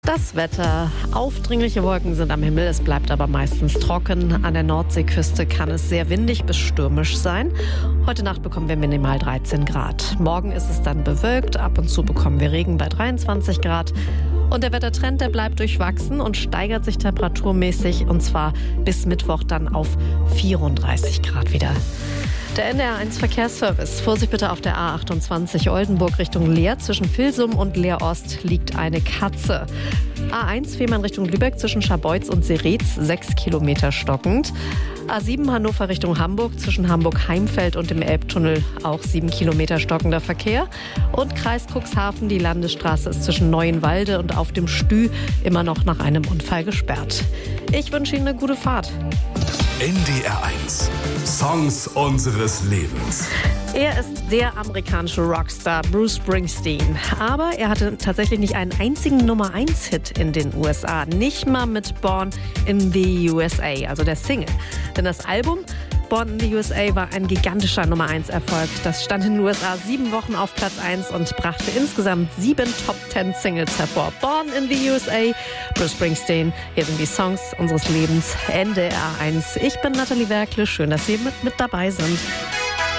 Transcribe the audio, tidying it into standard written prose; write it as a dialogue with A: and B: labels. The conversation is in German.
A: Das Wetter. Aufdringliche Wolken sind am Himmel, es bleibt aber meistens trocken. An der Nordseeküste kann es sehr windig bis stürmisch sein. Heute Nacht bekommen wir minimal 13 Grad. Morgen ist es dann bewölkt, ab und zu bekommen wir Regen bei 23 Grad. Und der Wettertrend, der bleibt durchwachsen und steigert sich temperaturmäßig, und zwar bis Mittwoch dann auf 34 Grad wieder. Der NDR1 Verkehrsservice. Vorsicht bitte auf der A28 Oldenburg Richtung Leer. Zwischen Vilsum und Leer-Ost liegt eine Katze. A1 Fehmarn Richtung Lübeck zwischen Scharbeutz und Seretz 6 Kilometer stockend. A7 Hannover Richtung Hamburg zwischen Hamburg-Heimfeld und dem Elbtunnel auch 7 Kilometer stockender Verkehr. Und Kreis Cuxhaven, die Landesstraße ist zwischen Neuenwalde und auf dem Stü immer noch nach einem Unfall gesperrt. Ich wünsche Ihnen eine gute Fahrt.
B: NDR1 Songs unseres Lebens.
A: Er ist der amerikanische Rockstar Bruce Springsteen. Aber er hatte tatsächlich nicht einen einzigen Nummer-1-Hit in den USA. Nicht mal mit Born in the USA, also der Single. Denn das Album Born in the USA war ein gigantischer Nummer-1-Erfolg. Das stand in den USA 7 Wochen auf Platz 1 und brachte insgesamt 7 Top-10-Singles hervor. Born in the USA, Bruce Springsteen. Hier sind die Songs unseres Lebens, NDR1. Ich bin Nathalie Werkle. Schön, dass Sie mit dabei sind.